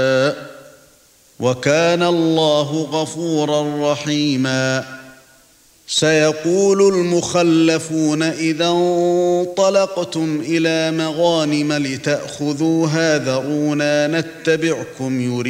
وَكَانَ اللَّهُ غَفُورًا رَّحِيمًا سيقول المخلفون إذا انطلقتم إلى مغانم لتأخذوها ذرونا نتبعكم